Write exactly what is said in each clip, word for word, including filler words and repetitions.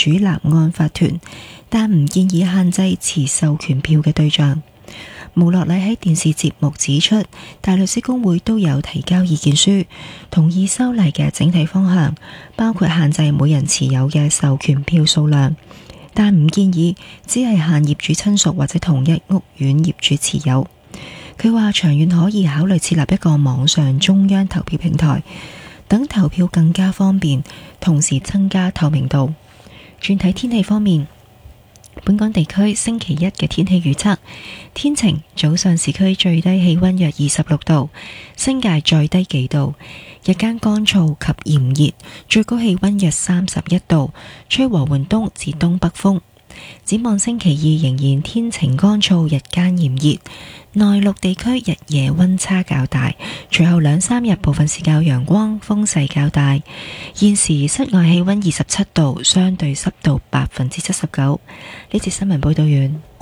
主立案法團，但唔建議限制持授權票嘅對象。毛樂禮喺電視節目指出，大律師公會都有提交意見書，同意修例嘅整體方向，包括限制每人持有嘅授權票數量，但唔建議只係限業主親屬或者同一屋苑業主持有。佢話長遠可以考慮設立一個網上中央投票平台，等投票更加方便，同時增加透明度。轉睇天氣方面，本港地區星期一嘅天氣預測：天晴，早上市區最低氣溫約二十六度，新界再低幾度，日間乾燥及炎熱，最高氣溫約三十一度，吹和緩東至東北風。展望星期二仍然天晴乾燥，日間炎熱，內陸地區日夜溫差較大。隨後兩三日部分時間陽光，風勢較大。現時室外氣溫二十七度，相對濕度百分之七十九。呢節新聞報道完。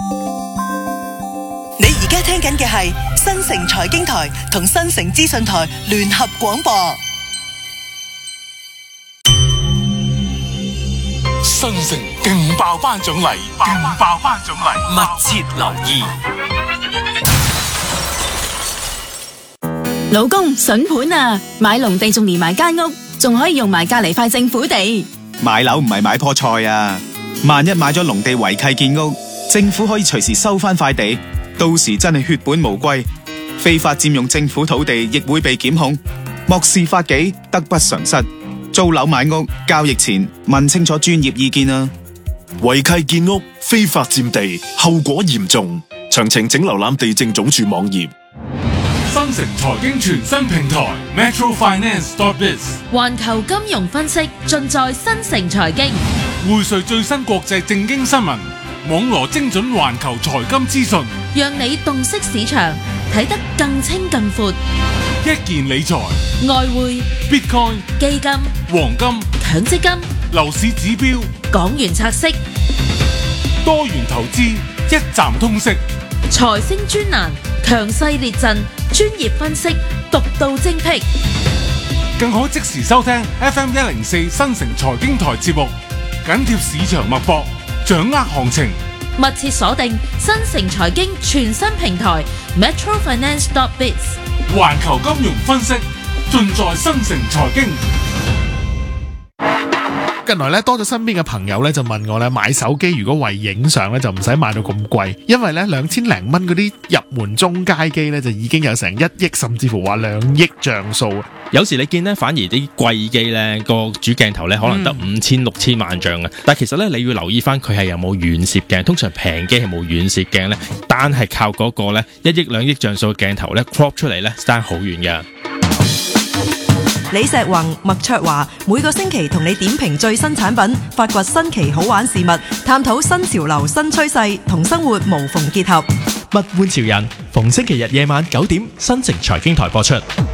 你而家聽緊嘅係新城財經台同新城資訊台聯合廣播。 新城勁爆頒獎禮，勁爆頒獎禮，密切留意。 老公筍盤啊，買農地仲連埋間屋，仲可以用埋隔籬塊政府地。 買樓唔係買棵菜啊，萬一買咗農地違契建屋，政府可以隨時收翻塊地，到時真係血本無歸，非法佔用政府土地亦會被檢控，漠視法紀，得不償失。租樓買屋交易前問清楚專業意見啊！ 違契建屋、非法佔地，後果嚴重。詳情請瀏覽地政總署網頁。 新城財經全新平台 Metro Finance dot biz， 環球金融分析盡在新城財經， 匯萃最新國際政經新聞，網羅精準環球財金資訊， 讓你洞悉市場，睇得更清更闊。 一件理財、 外匯、 Bitcoin、 基金、 黃金、 強積金、 樓市指標、 港元拆息、 多元投資，一站通識。 財星專欄，強勢列陣，專業分析，獨到精闢。 更可即時收聽 F M 一零四新城財經台節目，緊貼市場脈搏，掌握行情。 密切鎖定新城財經全新平台 Metro Finance dot biz， 環球金融分析盡在新城財經。 近來咧多咗身邊嘅朋友咧就問我咧買手機如果為影相咧就唔使買到咁貴，因為咧兩千零蚊嗰啲入門中階機咧就已經有成一億甚至乎話兩億像素。 有時你見咧反而啲貴機咧個主鏡頭咧可能得五千六千萬像嘅，但其實咧你要留意翻佢係有冇遠攝鏡，通常平機係冇遠攝鏡咧，單係靠嗰個咧一億兩億像素嘅鏡頭咧 crop 出嚟咧爭好遠嘅。 李石宏、麥卓華每個星期同你點評最新產品，發掘新奇好玩事物，探討新潮流新趨勢，同生活無縫結合。 物玩潮人，逢星期日夜晚九點，新城財經台播出。